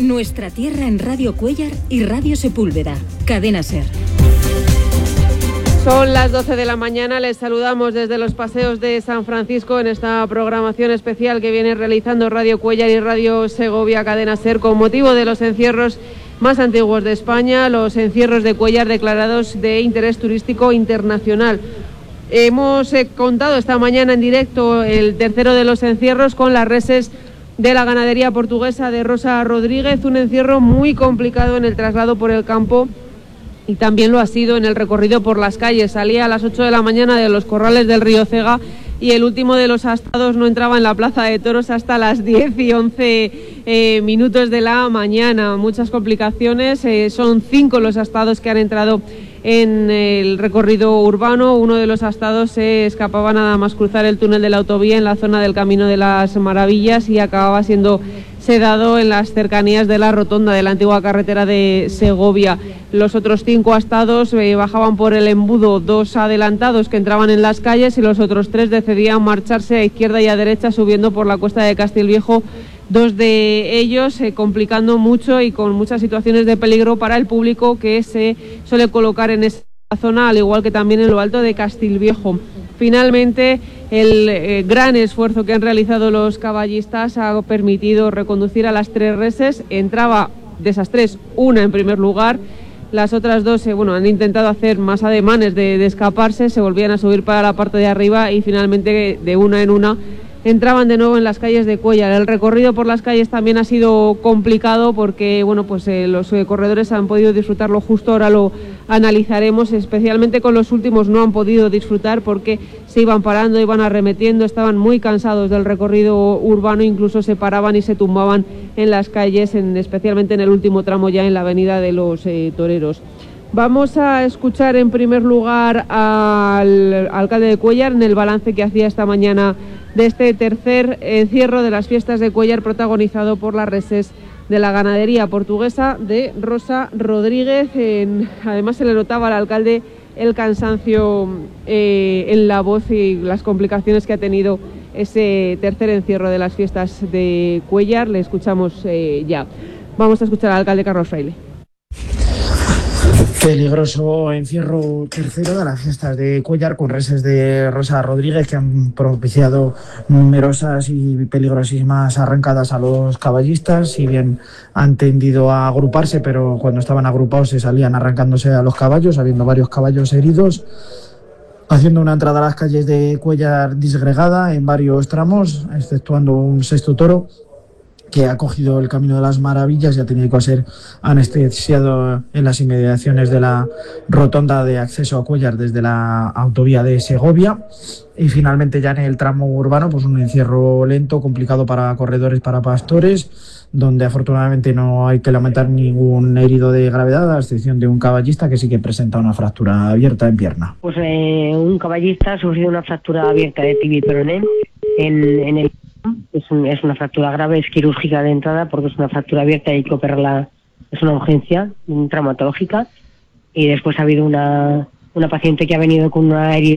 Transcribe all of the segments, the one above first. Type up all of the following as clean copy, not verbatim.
Nuestra tierra en Radio Cuéllar y Radio Sepúlveda. Cadena SER. Son las 12 de la mañana, les saludamos desde los paseos de San Francisco en esta programación especial que viene realizando Radio Cuéllar y Radio Segovia Cadena SER con motivo de los encierros más antiguos de España, los encierros de Cuéllar declarados de interés turístico internacional. Hemos contado esta mañana en directo el tercero de los encierros con las reses de la ganadería portuguesa de Rosa Rodríguez, un encierro muy complicado en el traslado por el campo y también lo ha sido en el recorrido por las calles. Salía a las 8 de la mañana de los corrales del río Cega y el último de los astados no entraba en la plaza de toros hasta las 10 y 11 minutos de la mañana. Muchas complicaciones, son 5 los astados que han entrado en el recorrido urbano. Uno de los astados se escapaba nada más cruzar el túnel de la autovía en la zona del Camino de las Maravillas y acababa siendo sedado en las cercanías de la rotonda de la antigua carretera de Segovia. Los otros 5 astados bajaban por el embudo, 2 adelantados que entraban en las calles y los otros 3 decidían marcharse a izquierda y a derecha subiendo por la cuesta de Castilviejo, 2 de ellos complicando mucho y con muchas situaciones de peligro para el público que se suele colocar en esa zona, al igual que también en lo alto de Castilviejo. Finalmente, el gran esfuerzo que han realizado los caballistas ha permitido reconducir a las 3 reses. Entraba de esas 3, una en primer lugar. Las otras 2 han intentado hacer más ademanes de escaparse, se volvían a subir para la parte de arriba y finalmente de una en una entraban de nuevo en las calles de Cuéllar. El recorrido por las calles también ha sido complicado porque los corredores han podido disfrutarlo justo, ahora lo analizaremos, especialmente con los últimos no han podido disfrutar porque se iban parando, iban arremetiendo, estaban muy cansados del recorrido urbano, incluso se paraban y se tumbaban en las calles, especialmente en el último tramo ya en la avenida de los Toreros. Vamos a escuchar en primer lugar al alcalde de Cuéllar en el balance que hacía esta mañana de este tercer encierro de las fiestas de Cuéllar protagonizado por las reses de la ganadería portuguesa de Rosa Rodríguez. Además se le notaba al alcalde el cansancio en la voz y las complicaciones que ha tenido ese tercer encierro de las fiestas de Cuéllar. Le escuchamos ya. Vamos a escuchar al alcalde Carlos Fraile. Peligroso encierro tercero de las fiestas de Cuéllar con reses de Rosa Rodríguez que han propiciado numerosas y peligrosísimas arrancadas a los caballistas. Si bien han tendido a agruparse, pero cuando estaban agrupados se salían arrancándose a los caballos, habiendo varios caballos heridos, haciendo una entrada a las calles de Cuéllar disgregada en varios tramos, exceptuando un sexto toro que ha cogido el Camino de las Maravillas y ha tenido que ser anestesiado en las inmediaciones de la rotonda de acceso a Cuéllar desde la autovía de Segovia. Y finalmente ya en el tramo urbano, pues un encierro lento, complicado para corredores, para pastores, donde afortunadamente no hay que lamentar ningún herido de gravedad, a excepción de un caballista que sí que presenta una fractura abierta en pierna. Pues un caballista ha sufrido una fractura abierta de tibia y peroné en el... Es una fractura grave, es quirúrgica de entrada porque es una fractura abierta y hay que operarla, es una urgencia traumatológica. Y después ha habido una paciente que ha venido con una herida.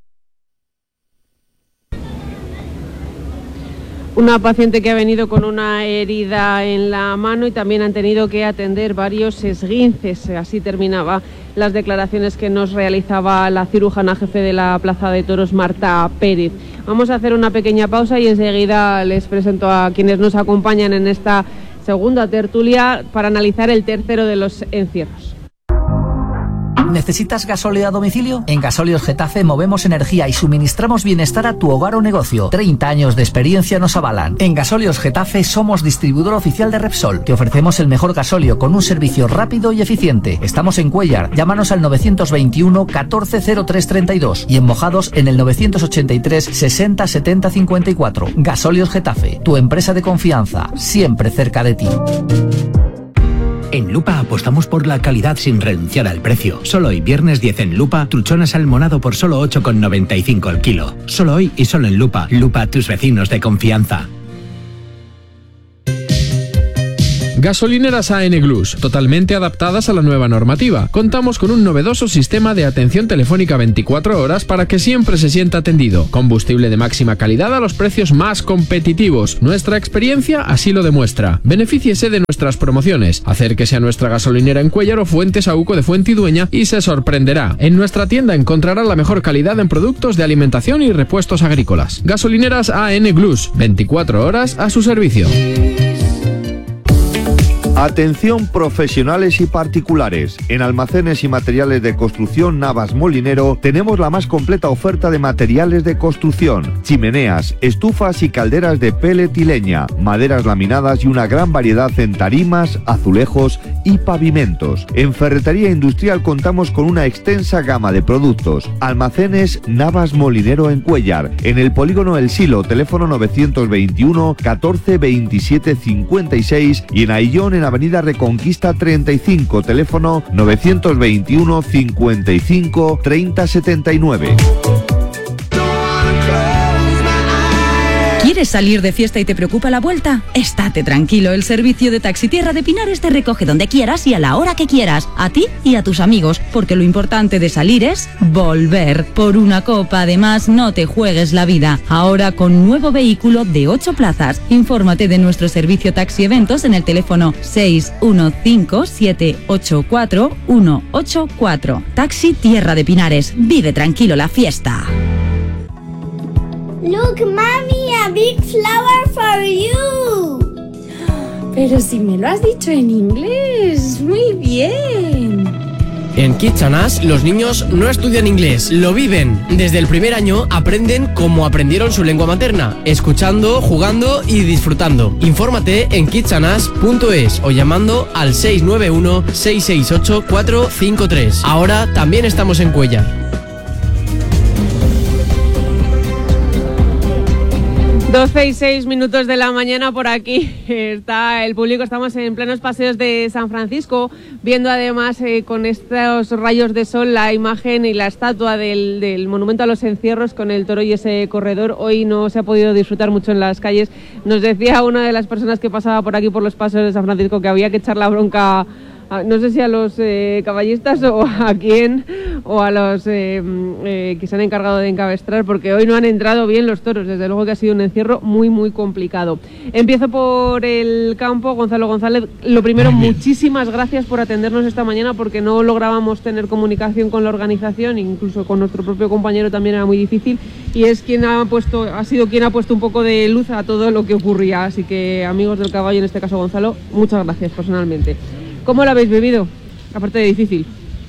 Una paciente que ha venido con una herida en la mano y también han tenido que atender varios esguinces. Así terminaba las declaraciones que nos realizaba la cirujana jefe de la Plaza de Toros, Marta Pérez. Vamos a hacer una pequeña pausa y enseguida les presento a quienes nos acompañan en esta segunda tertulia para analizar el tercero de los encierros. ¿Necesitas gasóleo a domicilio? En Gasóleos Getafe movemos energía y suministramos bienestar a tu hogar o negocio. 30 años de experiencia nos avalan. En Gasóleos Getafe somos distribuidor oficial de Repsol. Te ofrecemos el mejor gasóleo con un servicio rápido y eficiente. Estamos en Cuéllar. Llámanos al 921 14 03 32 y en Mojados en el 983 60 70 54. Gasóleos Getafe, tu empresa de confianza, siempre cerca de ti. En Lupa apostamos por la calidad sin renunciar al precio. Solo hoy, viernes 10 en Lupa, truchón salmonado por solo 8,95 el kilo. Solo hoy y solo en Lupa. Lupa, tus vecinos de confianza. Gasolineras AN Glus, totalmente adaptadas a la nueva normativa. Contamos con un novedoso sistema de atención telefónica 24 horas para que siempre se sienta atendido. Combustible de máxima calidad a los precios más competitivos. Nuestra experiencia así lo demuestra. Benefíciese de nuestras promociones. Acérquese a nuestra gasolinera en Cuéllar o Fuentes Saúco de Fuentidueña y se sorprenderá. En nuestra tienda encontrará la mejor calidad en productos de alimentación y repuestos agrícolas. Gasolineras AN Glus, 24 horas a su servicio. Atención profesionales y particulares. En Almacenes y Materiales de Construcción Navas Molinero tenemos la más completa oferta de materiales de construcción: chimeneas, estufas y calderas de pellet y leña, maderas laminadas y una gran variedad en tarimas, azulejos y pavimentos. En Ferretería Industrial contamos con una extensa gama de productos. Almacenes Navas Molinero en Cuéllar, en el Polígono El Silo, teléfono 921 14 27 56 y en Aillón en Avenida Reconquista 35, teléfono 921 55 30 79. ¿Quieres salir de fiesta y te preocupa la vuelta? Estate tranquilo, el servicio de Taxi Tierra de Pinares te recoge donde quieras y a la hora que quieras, a ti y a tus amigos, porque lo importante de salir es volver. Por una copa, además, no te juegues la vida. Ahora con nuevo vehículo de 8 plazas. Infórmate de nuestro servicio Taxi Eventos en el teléfono 615-784-184. Taxi Tierra de Pinares. Vive tranquilo la fiesta. Look, Mommy, a big flower for you. Pero si me lo has dicho en inglés, muy bien. En Kids and Us, los niños no estudian inglés, lo viven. Desde el primer año aprenden como aprendieron su lengua materna, escuchando, jugando y disfrutando. Infórmate en kidsandas.es o llamando al 691 668 453. Ahora también estamos en Cuéllar. 12 y 6 minutos de la mañana, por aquí está el público. Estamos en plenos paseos de San Francisco, viendo además con estos rayos de sol la imagen y la estatua del monumento a los encierros con el toro y ese corredor. Hoy no se ha podido disfrutar mucho en las calles. Nos decía una de las personas que pasaba por aquí por los paseos de San Francisco que había que echar la bronca, no sé si a los caballistas o a quién, o a los que se han encargado de encabestrar, porque hoy no han entrado bien los toros. Desde luego que ha sido un encierro muy, muy complicado. Empiezo por el campo. Gonzalo González, lo primero, muchísimas gracias por atendernos esta mañana, porque no lográbamos tener comunicación con la organización, incluso con nuestro propio compañero también era muy difícil, y es quien ha sido quien ha puesto un poco de luz a todo lo que ocurría. Así que, amigos del caballo, en este caso Gonzalo, muchas gracias personalmente. ¿Cómo lo habéis vivido? Aparte de difícil.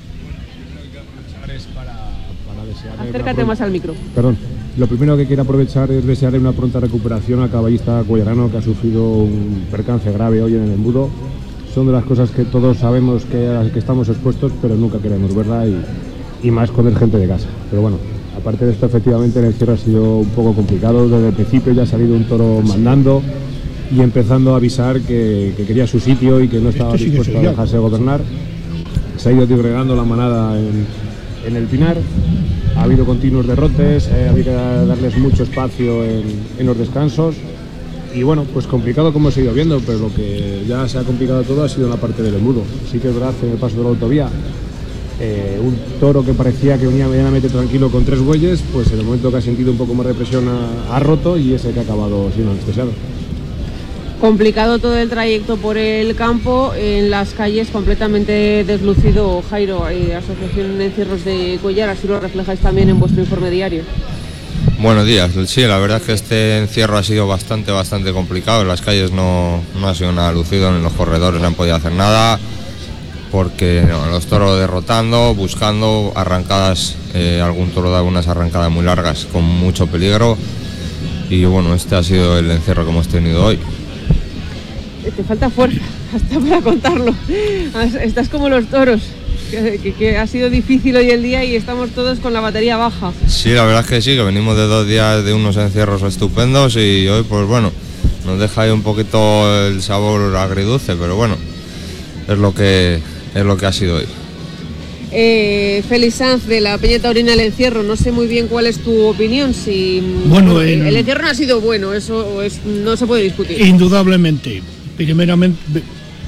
Acércate más al micro. Perdón. Lo primero que quiero aprovechar es desearle una pronta recuperación al caballista cuellarano que ha sufrido un percance grave hoy en el embudo. Son de las cosas que todos sabemos que estamos expuestos, pero nunca queremos verla y más con el gente de casa. Pero bueno, aparte de esto, efectivamente el encierro ha sido un poco complicado. Desde el principio ya ha salido un toro mandando y empezando a avisar que quería su sitio y que no estaba dispuesto a dejarse gobernar. Se ha ido disgregando la manada en el Pinar, ha habido continuos derrotes, ha habido que darles mucho espacio en los descansos y bueno, pues complicado como se ha ido viendo, pero lo que ya se ha complicado todo ha sido en la parte del embudo. Sí que es verdad que en el paso de la autovía, un toro que parecía que venía medianamente tranquilo con 3 bueyes, pues en el momento que ha sentido un poco más de presión ha roto y ese que ha acabado siendo anestesiado. Complicado todo el trayecto por el campo, en las calles completamente deslucido. Jairo, Asociación de Encierros de Cuéllar, así lo reflejáis también en vuestro informe diario. Buenos días. Sí, la verdad es que este encierro ha sido bastante complicado. En las calles no ha sido nada lucido, en los corredores no han podido hacer nada, porque los toros derrotando, buscando arrancadas, algún toro da unas arrancadas muy largas con mucho peligro, y bueno, este ha sido el encierro que hemos tenido hoy. Te falta fuerza hasta para contarlo. Estás como los toros, que ha sido difícil hoy el día y estamos todos con la batería baja. Sí, la verdad es que sí, que venimos de 2 días de unos encierros estupendos y hoy pues bueno, nos deja ahí un poquito el sabor agridulce, pero bueno, es lo que ha sido hoy. Félix Sanz, de la Peña Taurina El Encierro, no sé muy bien cuál es tu opinión. Si bueno, el encierro no ha sido bueno, eso no se puede discutir. Indudablemente. Primeramente,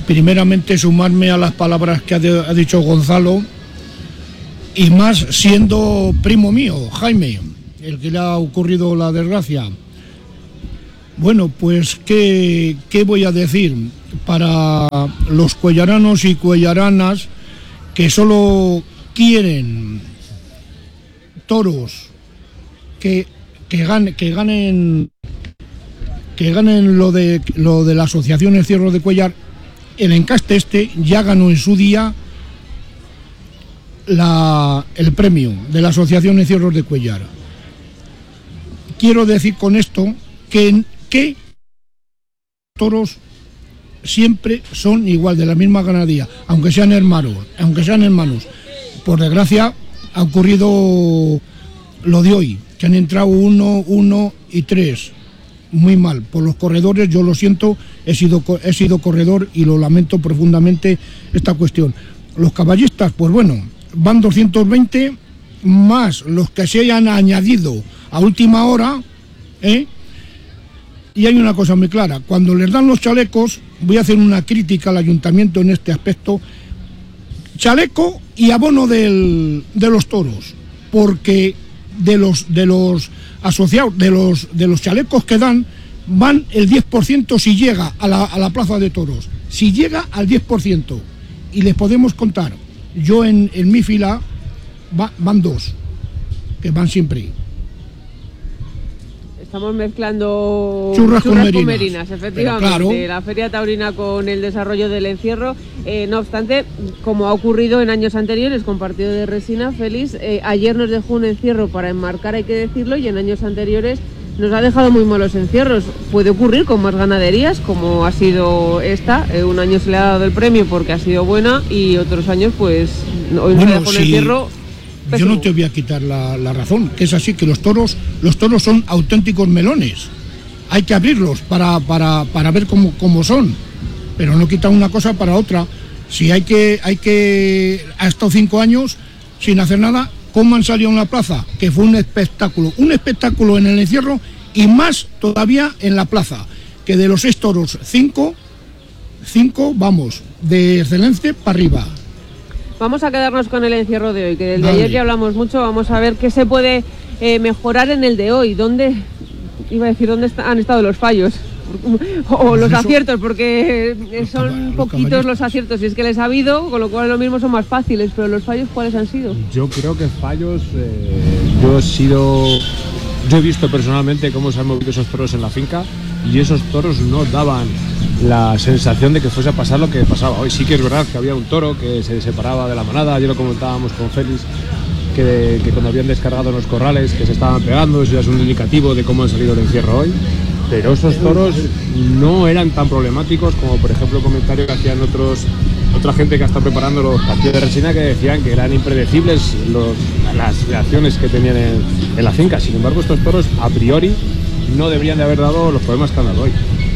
primeramente sumarme a las palabras que ha dicho Gonzalo, y más siendo primo mío, Jaime, el que le ha ocurrido la desgracia. Bueno, pues, ¿qué voy a decir? Para los cuellaranos y cuellaranas que solo quieren toros que ganen lo de la Asociación Encierro de Cuéllar, el encaste ya ganó en su día el premio de la Asociación Encierros de Cuéllar. Quiero decir con esto que toros siempre son igual, de la misma ganadería, aunque sean hermanos. Por desgracia ha ocurrido lo de hoy, que han entrado 1 y 3, muy mal. Por los corredores, yo lo siento, he sido corredor y lo lamento profundamente esta cuestión. Los caballistas, pues bueno, van 220 más los que se hayan añadido a última hora, Y hay una cosa muy clara: cuando les dan los chalecos, voy a hacer una crítica al ayuntamiento en este aspecto, chaleco y abono de los toros, porque de los asociados, de los chalecos que dan, van el 10% si llega a la plaza de toros, si llega al 10%, y les podemos contar, yo en mi fila van 2, que van siempre. Estamos mezclando churras con merinas, efectivamente, claro. La Feria Taurina con el desarrollo del encierro. No obstante, como ha ocurrido en años anteriores con partido de resina, Félix, ayer nos dejó un encierro para enmarcar, hay que decirlo, y en años anteriores nos ha dejado muy malos encierros. Puede ocurrir con más ganaderías, como ha sido esta. Un año se le ha dado el premio porque ha sido buena, y otros años, pues, hoy nos dejó un encierro. Yo no te voy a quitar la razón, que es así, que los toros son auténticos melones. Hay que abrirlos para ver cómo son, pero no quitan una cosa para otra. Si ha estado 5 años sin hacer nada, ¿cómo han salido en la plaza? Que fue un espectáculo en el encierro, y más todavía en la plaza, que de los 6 toros, 5 vamos, de excelencia para arriba. Vamos a quedarnos con el encierro de hoy, que del de ayer ya hablamos mucho. Vamos a ver qué se puede mejorar en el de hoy. ¿Dónde han estado los fallos? O los aciertos, porque son poquitos los aciertos, si es que les ha habido, con lo cual lo mismo son más fáciles, pero los fallos, ¿cuáles han sido? Yo creo que fallos, yo he visto personalmente cómo se han movido esos toros en la finca, y esos toros no daban la sensación de que fuese a pasar lo que pasaba hoy. Sí que es verdad que había un toro que se separaba de la manada. Ayer lo comentábamos con Félix, que cuando habían descargado los corrales, que se estaban pegando, eso ya es un indicativo de cómo ha salido el encierro hoy. Pero esos toros no eran tan problemáticos como, por ejemplo, el comentario que hacían otra gente que está preparando los partidos de resina, que decían que eran impredecibles las reacciones que tenían en la finca. Sin embargo, estos toros a priori no deberían de haber dado los problemas que han dado hoy.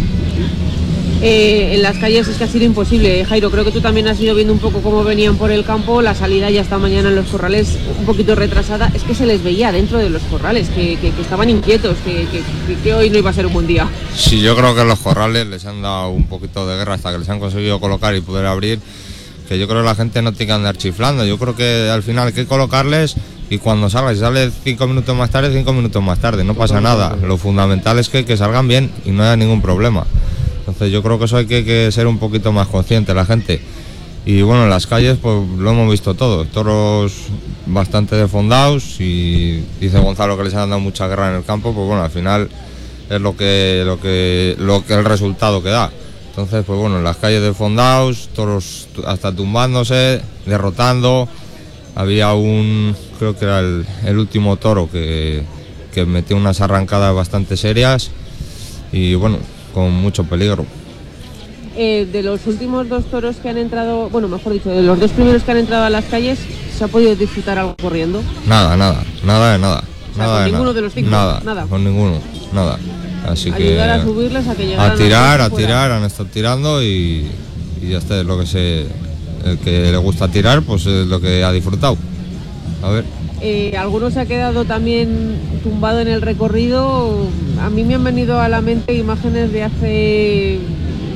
En las calles es que ha sido imposible, Jairo. Creo que tú también has ido viendo un poco cómo venían por el campo. La salida ya esta mañana en los corrales un poquito retrasada. Es que se les veía dentro de los corrales que estaban inquietos, que hoy no iba a ser un buen día. Sí, yo creo que los corrales les han dado un poquito de guerra hasta que les han conseguido colocar y poder abrir, que yo creo que la gente no tiene que andar chiflando. Yo creo que al final hay que colocarles, y cuando salga, si sale 5 minutos más tarde, 5 minutos más tarde, no pasa nada. Lo fundamental es que salgan bien y no haya ningún problema. Entonces yo creo que eso hay que ser un poquito más consciente la gente. Y bueno, en las calles pues lo hemos visto todo, toros bastante defondados, y dice Gonzalo que les han dado mucha guerra en el campo, pues bueno, al final es lo que el resultado que da. Entonces pues bueno, en las calles defondados, toros hasta tumbándose, derrotando. Había creo que era el último toro que metió unas arrancadas bastante serias, y bueno, con mucho peligro. De los últimos 2 toros que han entrado, bueno, mejor dicho, de los 2 primeros que han entrado a las calles, ¿se ha podido disfrutar algo corriendo? Nada de nada. Con ninguno de los 5. Nada, con ninguno, nada. Así ayudar que a subirles, a que llegaran a tirar, han estado tirando, y ya está, es lo que el que le gusta tirar, pues es lo que ha disfrutado. A ver. Algunos se ha quedado también tumbado en el recorrido. A mí me han venido a la mente imágenes de hace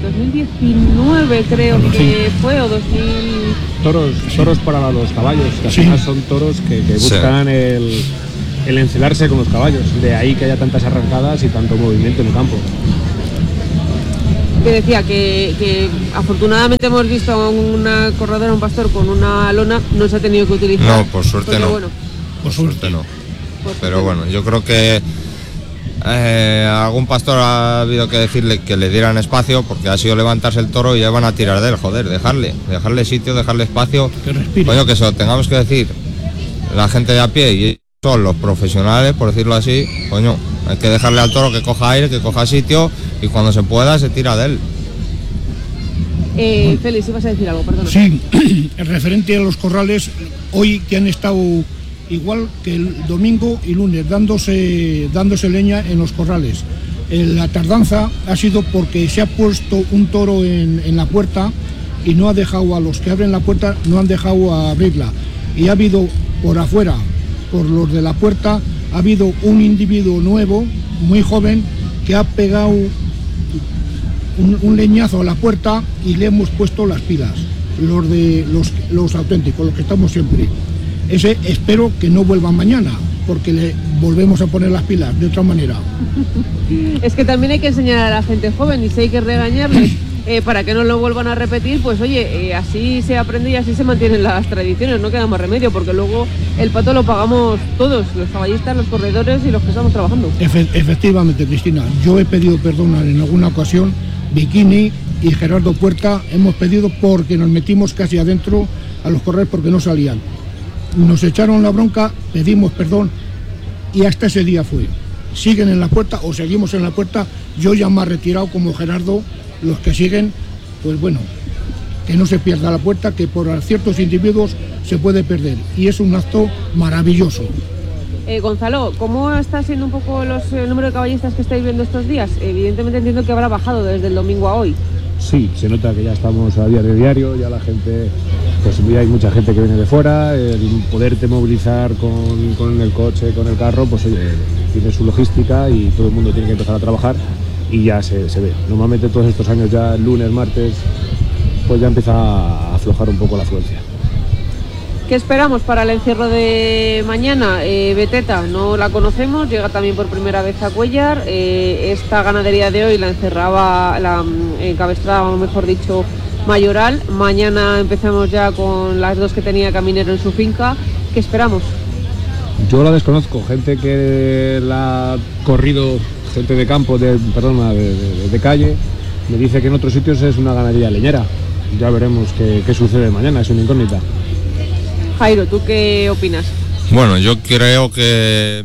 2019 creo que fue, o 2000... Toros para los caballos, que al final son toros que buscan el encelarse con los caballos, de ahí que haya tantas arrancadas y tanto movimiento en el campo. Que decía que afortunadamente hemos visto a una corredora, un pastor con una lona, no se ha tenido que utilizar. No, por suerte no. Bueno, por suerte no. Pero bueno, yo creo que algún pastor ha habido que decirle que le dieran espacio, porque ha sido levantarse el toro y ya van a tirar de él, joder, dejarle sitio, dejarle espacio. Que respire. Coño, que eso tengamos que decir la gente de a pie y son los profesionales, por decirlo así, coño, hay que dejarle al toro que coja aire, que coja sitio y cuando se pueda se tira de él. Félix, ibas a decir algo, perdona. Sí, referente a los corrales, hoy que han estado igual que el domingo y lunes dándose leña en los corrales. La tardanza ha sido porque se ha puesto un toro en la puerta y no ha dejado a los que abren la puerta, no han dejado a abrirla. Y ha habido por afuera, por los de la puerta, ha habido un individuo nuevo, muy joven, que ha pegado un leñazo a la puerta y le hemos puesto las pilas, los auténticos, los que estamos siempre. Ese espero que no vuelva mañana, porque le volvemos a poner las pilas de otra manera. Es que también hay que enseñar a la gente joven y si hay que regañarles para que no lo vuelvan a repetir, pues oye, así se aprende y así se mantienen las tradiciones, no queda más remedio, porque luego el pato lo pagamos todos, los caballistas, los corredores y los que estamos trabajando. Efectivamente, Cristina, yo he pedido perdón en alguna ocasión, Bikini y Gerardo Puerta hemos pedido porque nos metimos casi adentro a los corredores porque no salían. Nos echaron la bronca, pedimos perdón y hasta ese día fue. Siguen en la puerta o seguimos en la puerta, yo ya me he retirado como Gerardo, los que siguen, pues bueno, que no se pierda la puerta, que por ciertos individuos se puede perder y es un acto maravilloso. Gonzalo, ¿cómo está siendo un poco el número de caballistas que estáis viendo estos días? Evidentemente entiendo que habrá bajado desde el domingo a hoy. Sí, se nota que ya estamos a día de diario, ya la gente, pues hay mucha gente que viene de fuera, el poderte movilizar con el coche, con el carro, pues oye, tiene su logística y todo el mundo tiene que empezar a trabajar y ya se ve. Normalmente todos estos años ya lunes, martes, pues ya empieza a aflojar un poco la afluencia. ¿Qué esperamos para el encierro de mañana? Beteta, no la conocemos, llega también por primera vez a Cuéllar. Esta ganadería de hoy la encabezaba, mejor dicho, Mayoral. Mañana empezamos ya con las dos que tenía Caminero en su finca. ¿Qué esperamos? Yo la desconozco, gente que la ha corrido, gente de campo, de calle, me dice que en otros sitios es una ganadería leñera. Ya veremos qué sucede mañana, es una incógnita. Jairo, ¿tú qué opinas? Bueno, yo creo que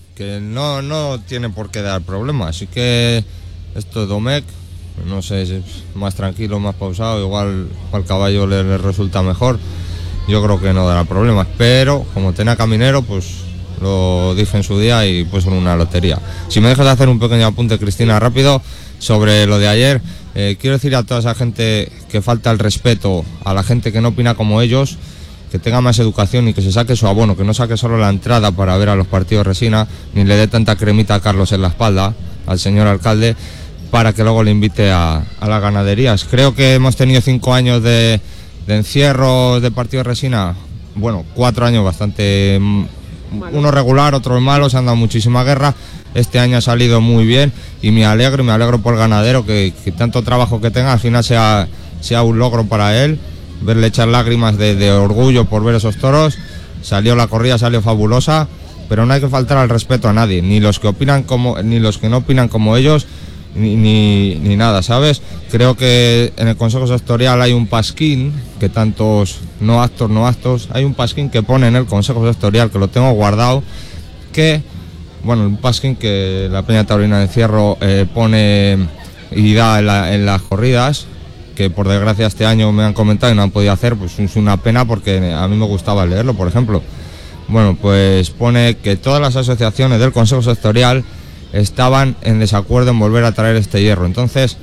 no tiene por qué dar problemas, así que esto de Domecq, no sé, si es más tranquilo, más pausado, igual al caballo le resulta mejor, yo creo que no dará problemas, pero como tenía Caminero, pues lo dije en su día y pues en una lotería. Si me dejas hacer un pequeño apunte, Cristina, rápido, sobre lo de ayer, quiero decir a toda esa gente que falta el respeto a la gente que no opina como ellos, que tenga más educación y que se saque su abono, que no saque solo la entrada para ver a los partidos Resina, ni le dé tanta cremita a Carlos en la espalda, al señor alcalde, para que luego le invite a las ganaderías. Creo que hemos tenido 5 años de encierro de partidos Resina, bueno, 4 años bastante, uno regular, otros malos, se han dado muchísima guerra. Este año ha salido muy bien y me alegro por el ganadero, que tanto trabajo que tenga al final sea un logro para él. Verle echar lágrimas de orgullo por ver esos toros. Salió la corrida, salió fabulosa, pero no hay que faltar al respeto a nadie, ni los que no opinan como ellos, ni nada, ¿sabes? Creo que en el Consejo Sectorial hay un pasquín, que tantos no actos, hay un pasquín que pone en el Consejo Sectorial, que lo tengo guardado, que, bueno, un pasquín que la Peña Taurina de Encierro pone y da en las corridas, que por desgracia este año me han comentado y no han podido hacer, pues es una pena porque a mí me gustaba leerlo, por ejemplo. Bueno, pues pone que todas las asociaciones del Consejo Sectorial estaban en desacuerdo en volver a traer este hierro. Entonces,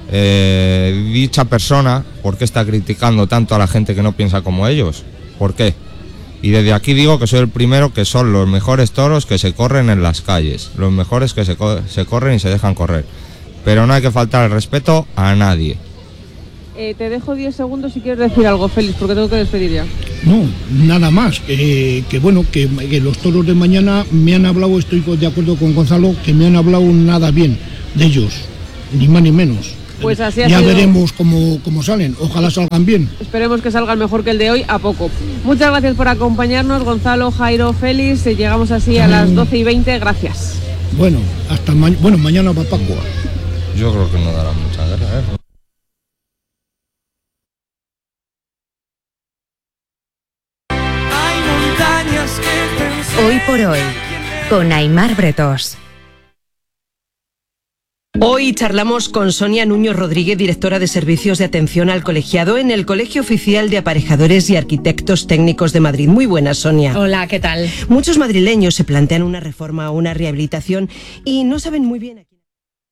dicha persona, ¿por qué está criticando tanto a la gente que no piensa como ellos? ¿Por qué? Y desde aquí digo que soy el primero, que son los mejores toros que se corren en las calles, los mejores que se corren y se dejan correr. pero no hay que faltar el respeto a nadie. Te dejo 10 segundos si quieres decir algo, Félix, porque tengo que despedir ya. No, nada más, que los toros de mañana me han hablado, estoy de acuerdo con Gonzalo, que me han hablado nada bien de ellos, ni más ni menos. Pues así ya veremos cómo salen, ojalá salgan bien. Esperemos que salgan mejor que el de hoy, a poco. Muchas gracias por acompañarnos, Gonzalo, Jairo, Félix. Llegamos así a las 12:20, gracias. Bueno, mañana va Pascua. Yo creo que no dará mucha guerra, ¿eh? Hoy por hoy, con Aimar Bretós. Hoy charlamos con Sonia Nuño Rodríguez, directora de Servicios de Atención al Colegiado en el Colegio Oficial de Aparejadores y Arquitectos Técnicos de Madrid. Muy buenas, Sonia. Hola, ¿qué tal? Muchos madrileños se plantean una reforma o una rehabilitación y no saben muy bien a quién.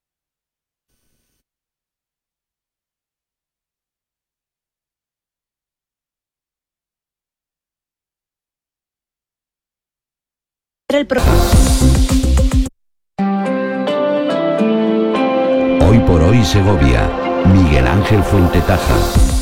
Hoy por hoy Segovia, Miguel Ángel Fuentetaza.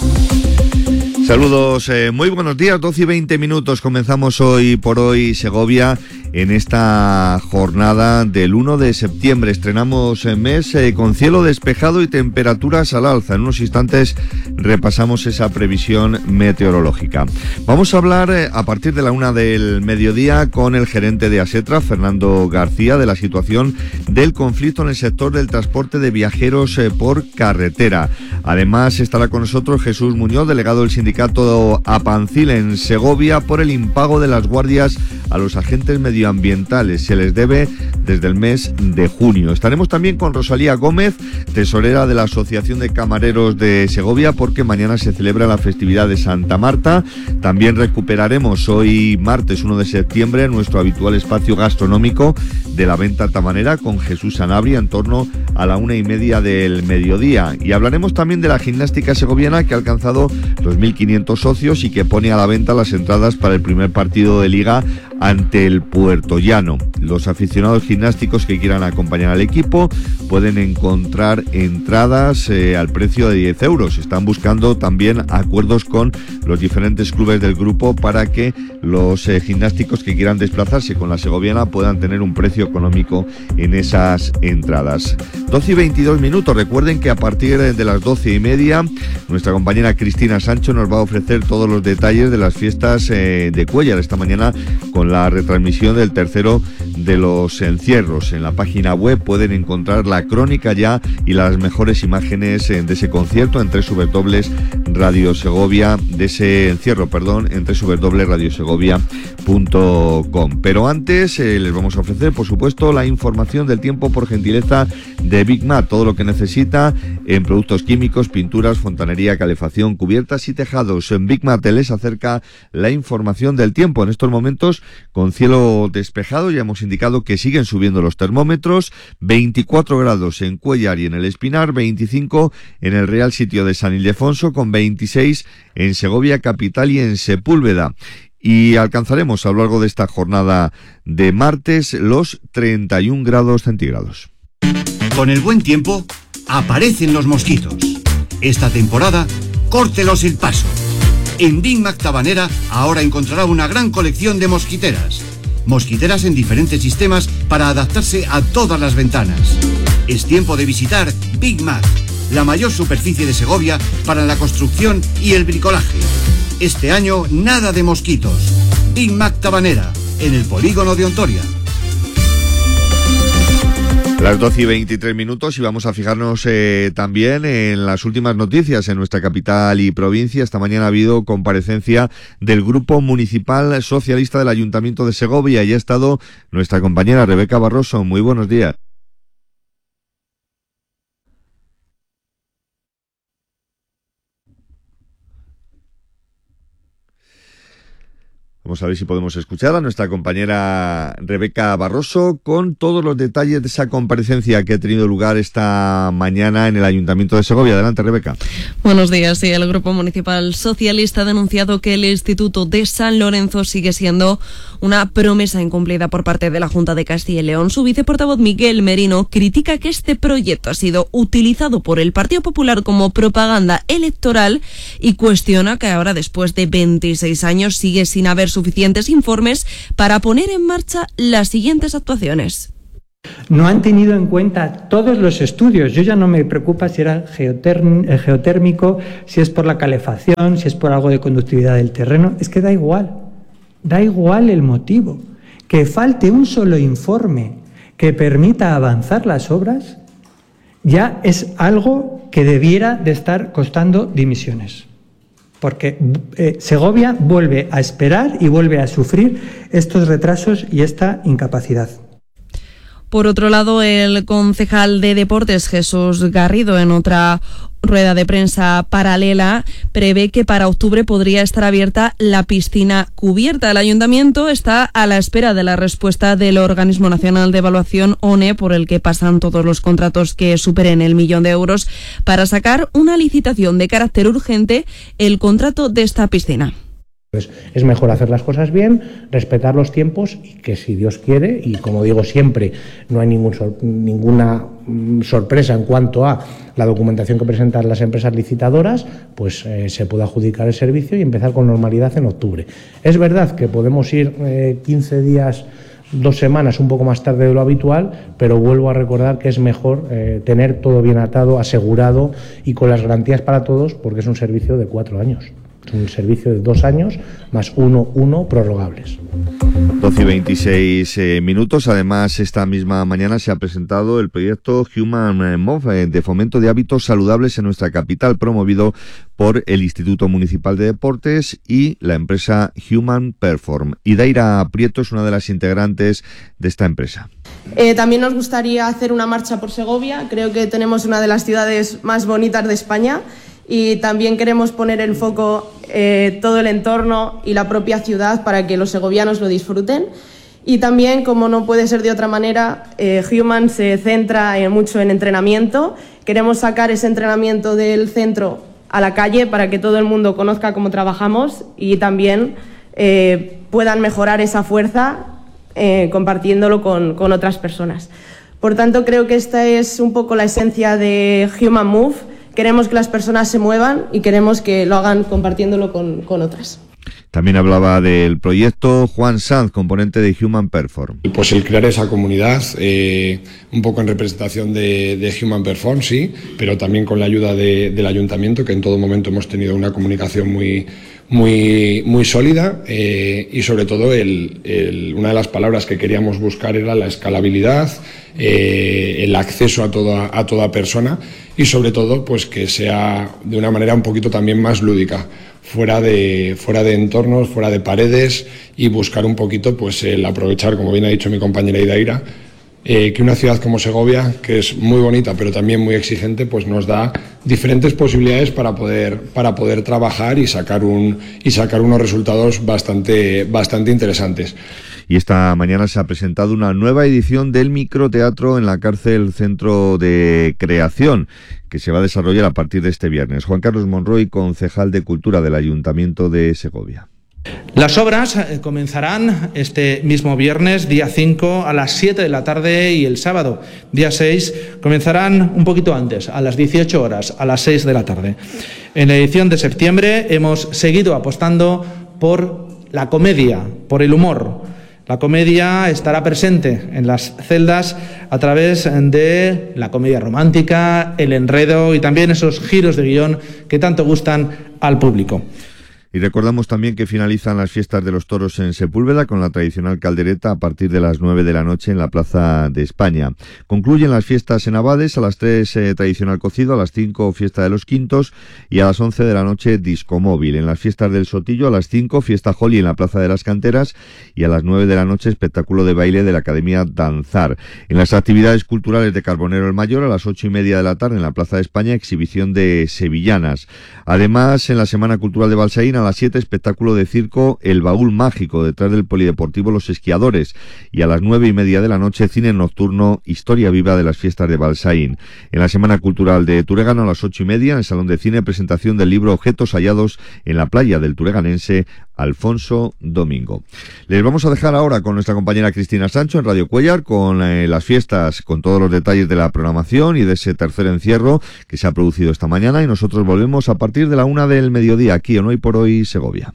Saludos, muy buenos días, 12:20, comenzamos Hoy por hoy Segovia en esta jornada del 1 de septiembre. Estrenamos mes con cielo despejado y temperaturas al alza. En unos instantes repasamos esa previsión meteorológica. Vamos a hablar a partir de la 1 del mediodía con el gerente de Asetra, Fernando García, de la situación del conflicto en el sector del transporte de viajeros por carretera. Además estará con nosotros Jesús Muñoz, delegado del sindicato APANCIL en Segovia, por el impago de las guardias a los agentes medioambientales. Se les debe desde el mes de junio. Estaremos también con Rosalía Gómez, tesorera de la Asociación de Camareros de Segovia, porque mañana se celebra la festividad de Santa Marta. También recuperaremos hoy, martes 1 de septiembre, nuestro habitual espacio gastronómico de la Venta Tabanera con Jesús Sanabria en torno a la 1:30 del mediodía. Y hablaremos también de la gimnástica segoviana, que ha alcanzado los 1.500 socios y que pone a la venta las entradas para el primer partido de Liga ante el Puertollano. Los aficionados gimnásticos que quieran acompañar al equipo pueden encontrar entradas al precio de 10 euros. Están buscando también acuerdos con los diferentes clubes del grupo para que los gimnásticos que quieran desplazarse con la segoviana puedan tener un precio económico en esas entradas. 12:22. Recuerden que a partir de las 12:30 nuestra compañera Cristina Sancho nos va a ofrecer todos los detalles de las fiestas de Cuéllar esta mañana con la retransmisión del tercero de los encierros. En la página web pueden encontrar la crónica ya y las mejores imágenes de ese concierto en www.radiosegovia, de ese encierro, perdón, en www.radiosegovia.com. Pero antes les vamos a ofrecer, por supuesto, la información del tiempo por gentileza de Big Mat, todo lo que necesita en productos químicos, pinturas, fontanería, calefacción, cubiertas y tejados. En Big Mat les acerca la información del tiempo. En estos momentos con cielo despejado, ya hemos indicado que siguen subiendo los termómetros, 24 grados en Cuéllar y en el Espinar, 25 en el Real Sitio de San Ildefonso, con 26 en Segovia capital y en Sepúlveda. Y alcanzaremos a lo largo de esta jornada de martes los 31 grados centígrados. Con el buen tiempo aparecen los mosquitos. Esta temporada, córtelos el paso. En Big Mac Tabanera ahora encontrará una gran colección de mosquiteras. Mosquiteras en diferentes sistemas para adaptarse a todas las ventanas. Es tiempo de visitar Big Mac, la mayor superficie de Segovia para la construcción y el bricolaje. Este año nada de mosquitos. Big Mac Tabanera, en el polígono de Ontoria. Las 12:23 y vamos a fijarnos también en las últimas noticias en nuestra capital y provincia. Esta mañana ha habido comparecencia del Grupo Municipal Socialista del Ayuntamiento de Segovia y ha estado nuestra compañera Rebeca Barroso. Muy buenos días. Vamos a ver si podemos escuchar a nuestra compañera Rebeca Barroso con todos los detalles de esa comparecencia que ha tenido lugar esta mañana en el Ayuntamiento de Segovia. Adelante, Rebeca. Buenos días. Sí, el Grupo Municipal Socialista ha denunciado que el Instituto de San Lorenzo sigue siendo una promesa incumplida por parte de la Junta de Castilla y León. Su viceportavoz Miguel Merino critica que este proyecto ha sido utilizado por el Partido Popular como propaganda electoral y cuestiona que ahora, después de 26 años, sigue sin haber suficientes informes para poner en marcha las siguientes actuaciones. No han tenido en cuenta todos los estudios. Yo ya no me preocupa si era geotérmico, si es por la calefacción, si es por algo de conductividad del terreno. Es que da igual el motivo. Que falte un solo informe que permita avanzar las obras ya es algo que debiera de estar costando dimisiones. Porque Segovia vuelve a esperar y vuelve a sufrir estos retrasos y esta incapacidad. Por otro lado, el concejal de Deportes, Jesús Garrido, en otra rueda de prensa paralela, prevé que para octubre podría estar abierta la piscina cubierta. El ayuntamiento está a la espera de la respuesta del Organismo Nacional de Evaluación, ONE, por el que pasan todos los contratos que superen el 1.000.000 de euros, para sacar una licitación de carácter urgente el contrato de esta piscina. Pues es mejor hacer las cosas bien, respetar los tiempos y que, si Dios quiere, y como digo siempre, no hay ninguna sorpresa en cuanto a la documentación que presentan las empresas licitadoras, pues se pueda adjudicar el servicio y empezar con normalidad en octubre. Es verdad que podemos ir 15 días, 2 semanas un poco más tarde de lo habitual, pero vuelvo a recordar que es mejor tener todo bien atado, asegurado y con las garantías para todos, porque es un servicio de 4 años. Un servicio de 2 años más uno prorrogables. 12:26 minutos. Además, esta misma mañana se ha presentado el proyecto Human Move de fomento de hábitos saludables en nuestra capital, promovido por el Instituto Municipal de Deportes y la empresa Human Perform. Idaira Prieto es una de las integrantes de esta empresa. También nos gustaría hacer una marcha por Segovia. Creo que tenemos una de las ciudades más bonitas de España. Y también queremos poner en foco todo el entorno y la propia ciudad para que los segovianos lo disfruten. Y también, como no puede ser de otra manera, Human se centra mucho en entrenamiento. Queremos sacar ese entrenamiento del centro a la calle para que todo el mundo conozca cómo trabajamos y también puedan mejorar esa fuerza compartiéndolo con otras personas. Por tanto, creo que esta es un poco la esencia de Human Move. Queremos que las personas se muevan y queremos que lo hagan compartiéndolo con otras. También hablaba del proyecto Juan Sanz, componente de Human Perform. Pues el crear esa comunidad, un poco en representación de Human Perform, sí, pero también con la ayuda del ayuntamiento, que en todo momento hemos tenido una comunicación muy sólida y sobre todo una de las palabras que queríamos buscar era la escalabilidad, el acceso a toda persona y sobre todo pues que sea de una manera un poquito también más lúdica, fuera de entornos, fuera de paredes y buscar un poquito pues el aprovechar, como bien ha dicho mi compañera Idaira, que una ciudad como Segovia, que es muy bonita pero también muy exigente, pues nos da diferentes posibilidades para poder trabajar y sacar unos resultados bastante interesantes. Y esta mañana se ha presentado una nueva edición del microteatro en la cárcel Centro de Creación, que se va a desarrollar a partir de este viernes. Juan Carlos Monroy, concejal de Cultura del Ayuntamiento de Segovia. Las obras comenzarán este mismo viernes, día 5, a las 7 de la tarde y el sábado, día 6, comenzarán un poquito antes, a las 18 horas, a las 6 de la tarde. En la edición de septiembre hemos seguido apostando por la comedia, por el humor. La comedia estará presente en las celdas a través de la comedia romántica, el enredo y también esos giros de guión que tanto gustan al público. Y recordamos también que finalizan las fiestas de los toros en Sepúlveda con la tradicional caldereta a partir de las 9 de la noche en la Plaza de España. Concluyen las fiestas en Abades, a las 3 tradicional cocido, a las 5 fiesta de los quintos y a las 11 de la noche disco móvil. En las fiestas del Sotillo a las 5 fiesta Holly en la Plaza de las Canteras y a las 9 de la noche espectáculo de baile de la Academia Danzar. En las actividades culturales de Carbonero el Mayor a las 8:30 de la tarde en la Plaza de España exhibición de sevillanas. Además, en la Semana Cultural de Balsaín a las 7 espectáculo de circo El Baúl Mágico, detrás del Polideportivo Los Esquiadores, y a las 9:30 de la noche cine nocturno Historia Viva de las Fiestas de Balsaín. En la Semana Cultural de Turegano a las 8:30 en el Salón de Cine, presentación del libro Objetos hallados en la playa del tureganense Alfonso Domingo. Les vamos a dejar ahora con nuestra compañera Cristina Sancho en Radio Cuéllar con las fiestas, con todos los detalles de la programación y de ese tercer encierro que se ha producido esta mañana, y nosotros volvemos a partir de la 1 del mediodía aquí en Hoy por Hoy Segovia.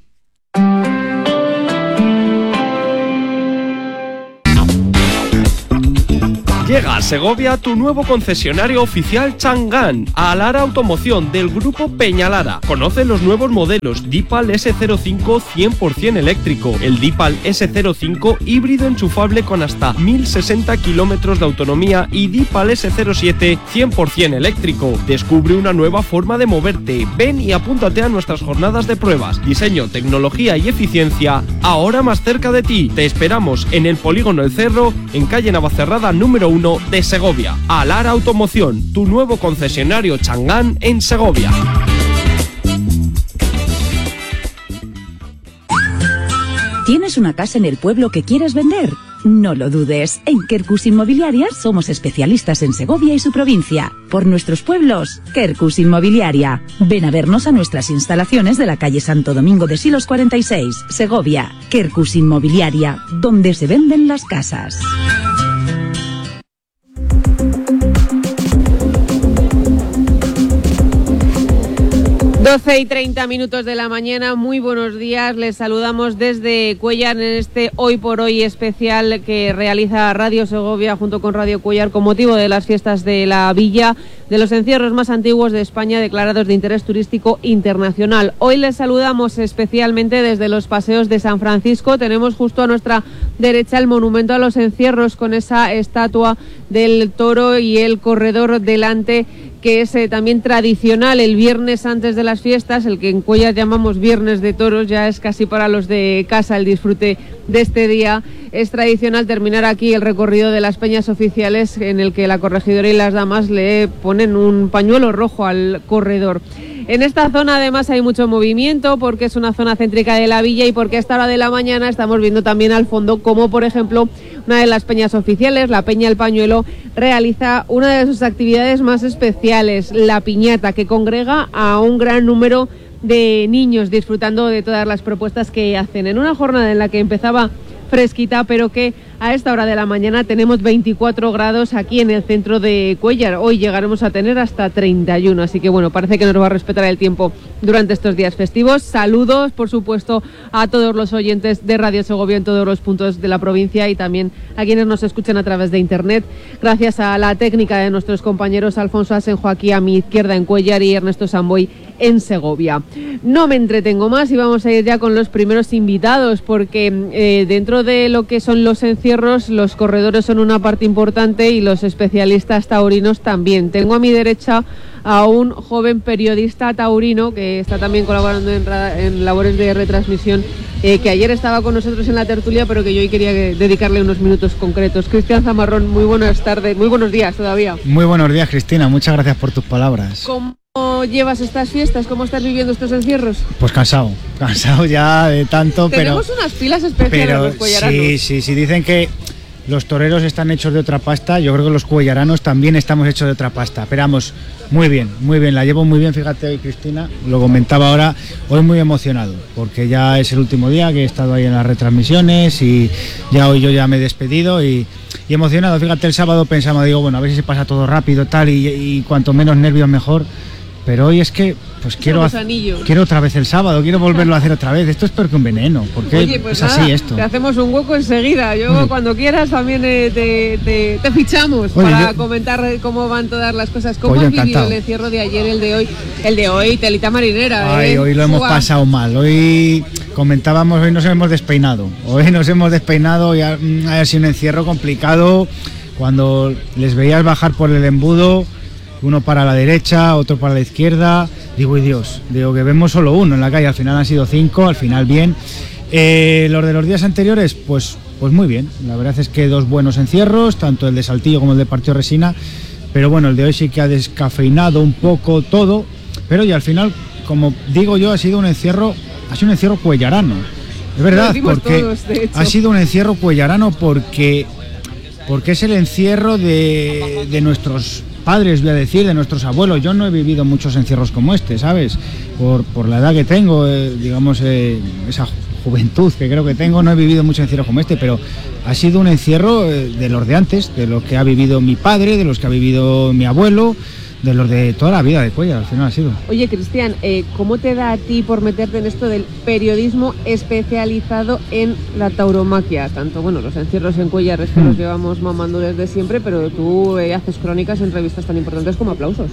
Llega a Segovia tu nuevo concesionario oficial Chang'an, Alara Automoción del grupo Peñalara. Conoce los nuevos modelos Deepal S05 100% eléctrico, el Deepal S05 híbrido enchufable con hasta 1060 kilómetros de autonomía y Deepal S07 100% eléctrico. Descubre una nueva forma de moverte. Ven y apúntate a nuestras jornadas de pruebas. Diseño, tecnología y eficiencia ahora más cerca de ti. Te esperamos en el Polígono El Cerro, en calle Navacerrada número 1 de Segovia. Alara Automoción, tu nuevo concesionario Chang'an en Segovia. ¿Tienes una casa en el pueblo que quieres vender? No lo dudes, en Quercus Inmobiliaria somos especialistas en Segovia y su provincia. Por nuestros pueblos, Quercus Inmobiliaria. Ven a vernos a nuestras instalaciones de la calle Santo Domingo de Silos 46, Segovia. Quercus Inmobiliaria, donde se venden las casas. 12:30 de la mañana, muy buenos días, les saludamos desde Cuéllar en este Hoy por Hoy especial que realiza Radio Segovia junto con Radio Cuéllar con motivo de las fiestas de la Villa, de los encierros más antiguos de España declarados de interés turístico internacional. Hoy les saludamos especialmente desde los paseos de San Francisco. Tenemos justo a nuestra derecha el monumento a los encierros con esa estatua del toro y el corredor delante, que es también tradicional el viernes antes de las fiestas, el que en Cuéllar llamamos Viernes de Toros, ya es casi para los de casa el disfrute de este día. Es tradicional terminar aquí el recorrido de las peñas oficiales en el que la corregidora y las damas le ponen un pañuelo rojo al corredor. En esta zona además hay mucho movimiento porque es una zona céntrica de la villa y porque a esta hora de la mañana estamos viendo también al fondo como por ejemplo una de las peñas oficiales, la Peña El Pañuelo, realiza una de sus actividades más especiales, la piñata, que congrega a un gran número de niños disfrutando de todas las propuestas que hacen. En una jornada en la que empezaba fresquita, pero que a esta hora de la mañana tenemos 24 grados aquí en el centro de Cuéllar. Hoy llegaremos a tener hasta 31, así que bueno, parece que nos va a respetar el tiempo durante estos días festivos. Saludos, por supuesto, a todos los oyentes de Radio Segovia en todos los puntos de la provincia y también a quienes nos escuchan a través de internet. Gracias a la técnica de nuestros compañeros Alfonso Asenjo aquí a mi izquierda en Cuéllar y Ernesto Samboy en Segovia. No me entretengo más y vamos a ir ya con los primeros invitados porque dentro de lo que son los encierros, los corredores son una parte importante y los especialistas taurinos también. Tengo a mi derecha a un joven periodista taurino que está también colaborando en labores de retransmisión, que ayer estaba con nosotros en la tertulia, pero que yo hoy quería dedicarle unos minutos concretos. Cristian Zamarrón, muy buenas tardes, muy buenos días todavía. Muy buenos días, Cristina, muchas gracias por tus palabras. ¿Cómo llevas estas fiestas? ¿Cómo estás viviendo estos encierros? Pues cansado ya de tanto. Tenemos unas pilas especiales los cuellaranos. Sí, dicen que los toreros están hechos de otra pasta, yo creo que los cuellaranos también estamos hechos de otra pasta. Esperamos, muy bien, la llevo muy bien, fíjate hoy, Cristina, lo comentaba ahora, hoy muy emocionado, porque ya es el último día que he estado ahí en las retransmisiones y ya hoy yo ya me he despedido y emocionado. Fíjate, el sábado pensaba, digo, bueno, a ver si se pasa todo rápido tal y cuanto menos nervios mejor. Pero hoy es que pues quiero otra vez el sábado, quiero volverlo a hacer otra vez. Esto es peor que un veneno, porque oye, pues es nada, así esto. Te hacemos un hueco enseguida. Yo cuando quieras también te fichamos para comentar cómo van todas las cosas. ¿Cómo has vivido el encierro de ayer, el de hoy, telita marinera? Ay, hoy lo hemos pasado mal. Hoy comentábamos, hoy nos hemos despeinado. Y ha sido un encierro complicado. Cuando les veías bajar por el embudo, uno para la derecha, otro para la izquierda, digo, y Dios, que vemos solo uno en la calle, al final han sido 5, al final bien. Los de los días anteriores, pues muy bien, la verdad es que 2 buenos encierros, tanto el de Saltillo como el de Partido Resina, pero bueno, el de hoy sí que ha descafeinado un poco todo, pero y al final, como digo yo, ha sido un encierro ha sido un encierro cuellarano. Es verdad, porque todos, ha sido un encierro cuellarano porque es el encierro de nuestros padres, voy a decir, de nuestros abuelos. Yo no he vivido muchos encierros como este, ¿sabes? Por la edad que tengo, digamos, esa juventud que creo que tengo, no he vivido muchos encierros como este, pero ha sido un encierro de los de antes, de los que ha vivido mi padre, de los que ha vivido mi abuelo, de los de toda la vida de Cuéllar, al final ha sido. Oye, Cristian, ¿cómo te da a ti por meterte en esto del periodismo especializado en la tauromaquia? Tanto, bueno, los encierros en Cuéllar es que los llevamos mamando desde siempre, pero tú haces crónicas en revistas tan importantes como Aplausos.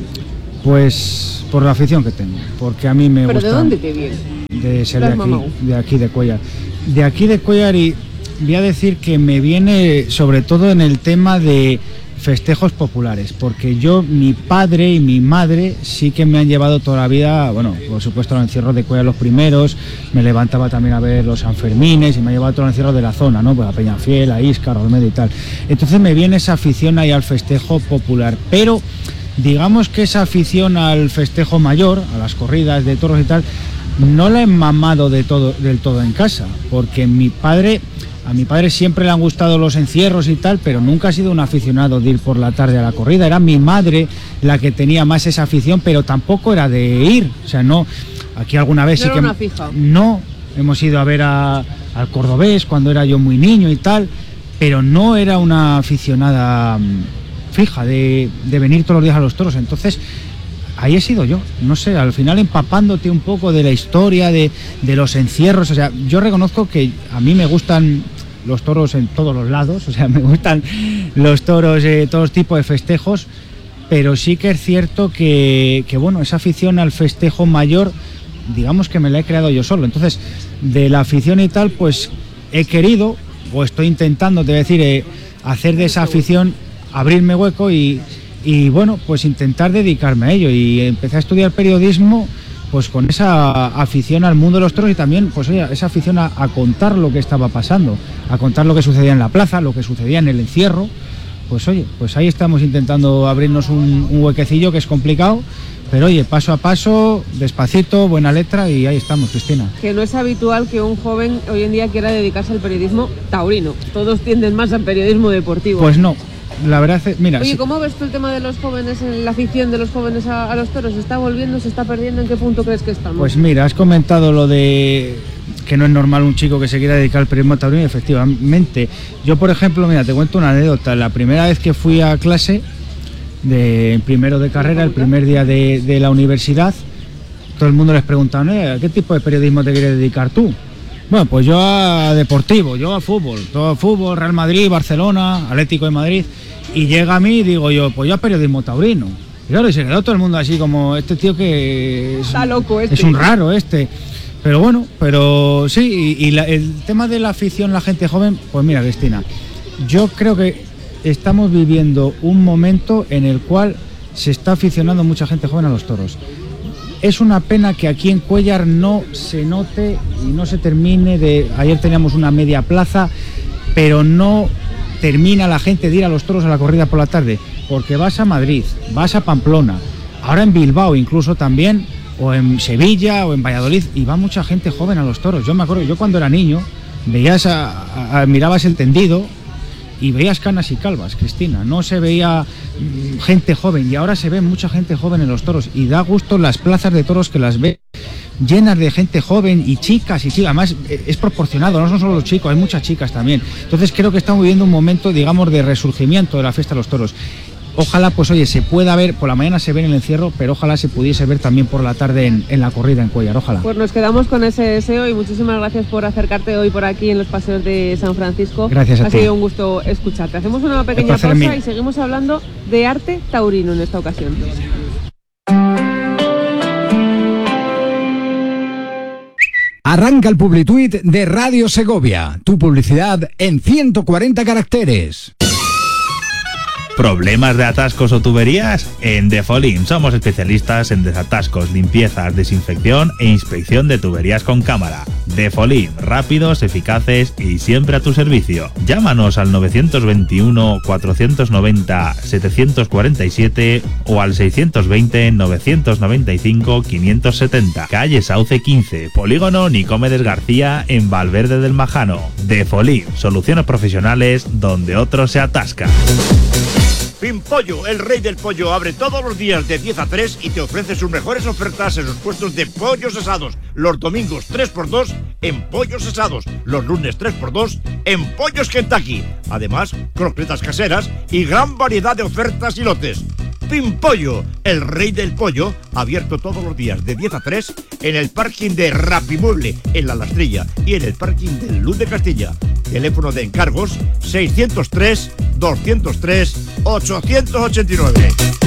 Pues por la afición que tengo, porque a mí me gusta... ¿Pero de dónde te viene? De ser de aquí de Cuéllar. De aquí de Cuéllar, y voy a decir que me viene sobre todo en el tema de festejos populares, porque mi padre y mi madre sí que me han llevado toda la vida, bueno, por supuesto los encierros de Cuéllar los primeros, me levantaba también a ver los Sanfermines y me ha llevado todos los encierros de la zona, ¿no? Pues a Peñafiel, a Íscar, a Olmedo y tal. Entonces me viene esa afición ahí al festejo popular, pero digamos que esa afición al festejo mayor, a las corridas de toros y tal, no la he mamado del todo en casa, porque a mi padre siempre le han gustado los encierros y tal, pero nunca ha sido un aficionado de ir por la tarde a la corrida. Era mi madre la que tenía más esa afición, pero tampoco era de ir. O sea, no, aquí alguna vez no sí era que... una fija. No, hemos ido a ver al Cordobés cuando era yo muy niño y tal, pero no era una aficionada fija de venir todos los días a los toros. Entonces, ahí he sido yo, no sé, al final empapándote un poco de la historia, de los encierros. O sea, yo reconozco que a mí me gustan los toros en todos los lados, o sea, me gustan los toros, todos tipos de festejos, pero sí que es cierto que bueno, esa afición al festejo mayor, digamos que me la he creado yo solo. Entonces, de la afición y tal, pues he querido, o estoy intentando, te voy a decir, hacer de esa afición, abrirme hueco y bueno, pues intentar dedicarme a ello. Y empecé a estudiar periodismo pues con esa afición al mundo de los toros y también pues oye, esa afición a contar lo que estaba pasando, a contar lo que sucedía en la plaza, lo que sucedía en el encierro. Pues oye, pues ahí estamos intentando abrirnos un huequecillo que es complicado, pero oye, paso a paso, despacito, buena letra, y ahí estamos, Cristina. Que no es habitual que un joven hoy en día quiera dedicarse al periodismo taurino. Todos tienden más al periodismo deportivo. Pues no. La verdad es, mira... Oye, ¿cómo ves tú el tema de los jóvenes, la afición de los jóvenes a los toros? ¿Se está volviendo, se está perdiendo? ¿En qué punto crees que estamos? Pues mira, has comentado lo de que no es normal un chico que se quiera dedicar al periodismo taurino, y efectivamente. Yo, por ejemplo, mira, te cuento una anécdota. La primera vez que fui a clase, primero de carrera, el primer día de la universidad, todo el mundo les preguntaba, ¿a qué tipo de periodismo te quieres dedicar tú? Bueno, pues yo a deportivo, yo a fútbol, todo fútbol, Real Madrid, Barcelona, Atlético de Madrid. Y llega a mí y digo yo, pues yo a periodismo taurino. Y claro, y se quedó todo el mundo así como, este tío que está loco, es un raro este. Pero bueno, pero sí, el tema de la afición, la gente joven, pues mira, Cristina, yo creo que estamos viviendo un momento en el cual se está aficionando mucha gente joven a los toros. Es una pena que aquí en Cuéllar no se note y no se termine de... Ayer teníamos una media plaza, pero no termina la gente de ir a los toros a la corrida por la tarde, porque vas a Madrid, vas a Pamplona, ahora en Bilbao incluso también, o en Sevilla o en Valladolid, y va mucha gente joven a los toros. Yo me acuerdo, yo cuando era niño, veías mirabas el tendido y veías canas y calvas, Cristina, no se veía gente joven, y ahora se ve mucha gente joven en los toros, y da gusto las plazas de toros que las ve llenas de gente joven y chicas, además es proporcionado, no son solo los chicos, hay muchas chicas también. Entonces creo que estamos viviendo un momento, digamos, de resurgimiento de la fiesta de los toros. Ojalá, pues oye, se pueda ver, por la mañana se ve en el encierro, pero ojalá se pudiese ver también por la tarde en la corrida en Cuéllar, ojalá. Pues nos quedamos con ese deseo y muchísimas gracias por acercarte hoy por aquí en los paseos de San Francisco. Gracias a ti. Ha sido un gusto escucharte. Hacemos una pequeña pausa y seguimos hablando de arte taurino en esta ocasión. Arranca el Publituit de Radio Segovia, tu publicidad en 140 caracteres. ¿Problemas de atascos o tuberías? En Defolim somos especialistas en desatascos, limpiezas, desinfección e inspección de tuberías con cámara. Defolim, rápidos, eficaces y siempre a tu servicio. Llámanos al 921 490 747 o al 620 995 570. Calle Sauce 15, Polígono Nicomedes García, en Valverde del Majano. Defolim, soluciones profesionales donde otros se atascan. Pimpollo, el rey del pollo, abre todos los días de 10 a 3 y te ofrece sus mejores ofertas en sus puestos de pollos asados. Los domingos 3x2 en pollos asados. Los lunes 3x2 en pollos Kentucky. Además, croquetas caseras y gran variedad de ofertas y lotes. Pimpollo, el rey del pollo, abierto todos los días de 10 a 3 en el parking de Rapimueble, en La Lastrilla, y en el parking de Luz de Castilla. Teléfono de encargos 603-203-889.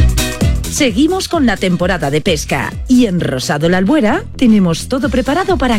Seguimos con la temporada de pesca y en Rosado la Albuera tenemos todo preparado para